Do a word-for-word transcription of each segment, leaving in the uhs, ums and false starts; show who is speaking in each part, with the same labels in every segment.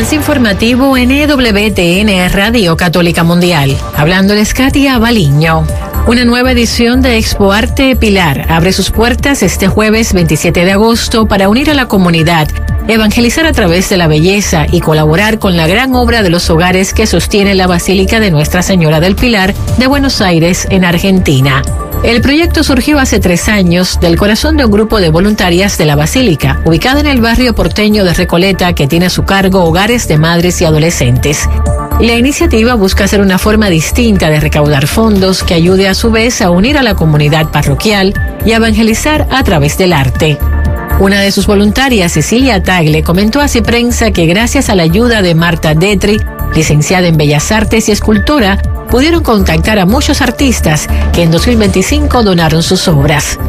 Speaker 1: Avance informativo N W T N Radio Católica Mundial. Hablándoles Katia Baliño. Una nueva edición de Expo Arte Pilar abre sus puertas este jueves veintisiete de agosto para unir a la comunidad, evangelizar a través de la belleza y colaborar con la gran obra de los hogares que sostiene la Basílica de Nuestra Señora del Pilar de Buenos Aires, en Argentina. El proyecto surgió hace tres años del corazón de un grupo de voluntarias de la Basílica, ubicada en el barrio porteño de Recoleta, que tiene a su cargo hogares de madres y adolescentes. La iniciativa busca ser una forma distinta de recaudar fondos que ayude a su vez a unir a la comunidad parroquial y a evangelizar a través del arte. Una de sus voluntarias, Cecilia Tagle, comentó a Ciprensa que gracias a la ayuda de Marta Detri, licenciada en Bellas Artes y escultora, pudieron contactar a muchos artistas que en dos mil veinticinco donaron sus obras.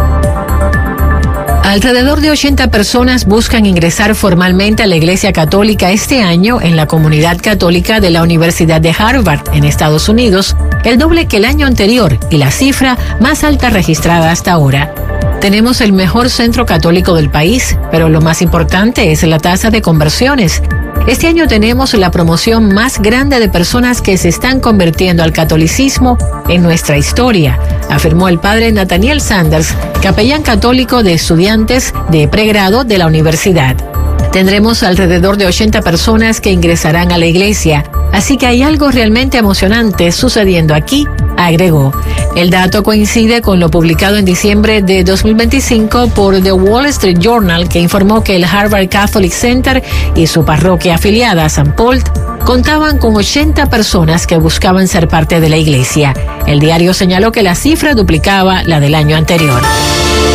Speaker 1: Alrededor de ochenta personas buscan ingresar formalmente a la Iglesia Católica este año en la comunidad católica de la Universidad de Harvard, en Estados Unidos, el doble que el año anterior y la cifra más alta registrada hasta ahora. Tenemos el mejor centro católico del país, pero lo más importante es la tasa de conversiones. Este año tenemos la promoción más grande de personas que se están convirtiendo al catolicismo en nuestra historia, afirmó el padre Nathaniel Sanders, capellán católico de estudiantes de pregrado de la universidad. Tendremos alrededor de ochenta personas que ingresarán a la iglesia, así que hay algo realmente emocionante sucediendo aquí, agregó. El dato coincide con lo publicado en diciembre de dos mil veinticinco por The Wall Street Journal, que informó que el Harvard Catholic Center y su parroquia afiliada a Saint Paul contaban con ochenta personas que buscaban ser parte de la iglesia. El diario señaló que la cifra duplicaba la del año anterior.